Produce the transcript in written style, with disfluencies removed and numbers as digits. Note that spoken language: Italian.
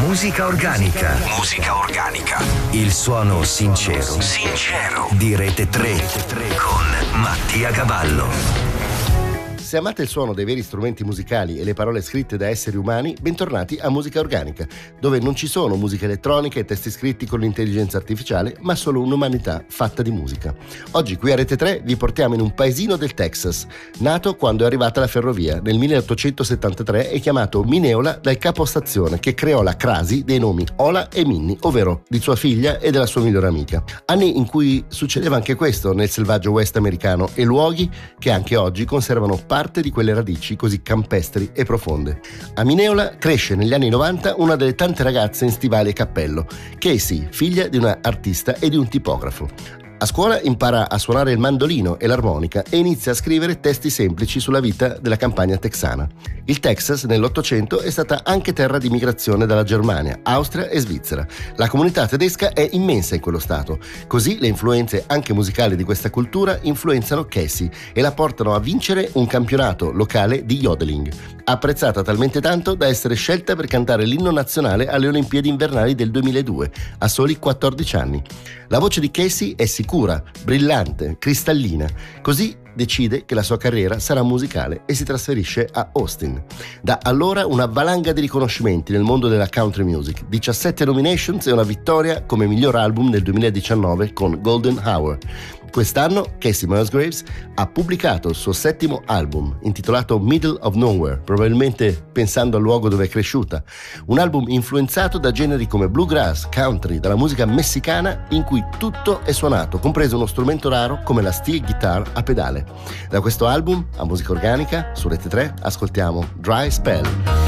Musica organica. Musica organica. Il suono sincero. Sincero. Di Rete 3 con Mattia Cavallo. Se amate il suono dei veri strumenti musicali e le parole scritte da esseri umani, bentornati a Musica Organica, dove non ci sono musica elettronica e testi scritti con l'intelligenza artificiale, ma solo un'umanità fatta di musica. Oggi qui a Rete 3 vi portiamo in un paesino del Texas, nato quando è arrivata la ferrovia nel 1873 e chiamato Mineola dal capostazione che creò la crasi dei nomi Ola e Minnie, ovvero di sua figlia e della sua migliore amica. Anni in cui succedeva anche questo nel selvaggio West americano e luoghi che anche oggi conservano parte di quelle radici così campestri e profonde. A Mineola cresce negli anni 90 una delle tante ragazze in stivali e cappello, Casey, figlia di una artista e di un tipografo. A scuola impara a suonare il mandolino e l'armonica e inizia a scrivere testi semplici sulla vita della campagna texana. Il Texas nell'Ottocento è stata anche terra di migrazione dalla Germania, Austria e Svizzera. La comunità tedesca è immensa in quello stato, così le influenze anche musicali di questa cultura influenzano Casey e la portano a vincere un campionato locale di yodeling, apprezzata talmente tanto da essere scelta per cantare l'inno nazionale alle Olimpiadi invernali del 2002, a soli 14 anni. La voce di Casey è sicura, brillante, cristallina, così decide che la sua carriera sarà musicale e si trasferisce a Austin. Da allora una valanga di riconoscimenti nel mondo della country music, 17 nominations e una vittoria come miglior album nel 2019 con Golden Hour. Quest'anno Kacey Musgraves ha pubblicato il suo 7º album, intitolato Middle of Nowhere, probabilmente pensando al luogo dove è cresciuta. Un album influenzato da generi come bluegrass, country, dalla musica messicana, in cui tutto è suonato, compreso uno strumento raro come la steel guitar a pedale. Da questo album, a Musica Organica, su Rete 3, ascoltiamo Dry Spell.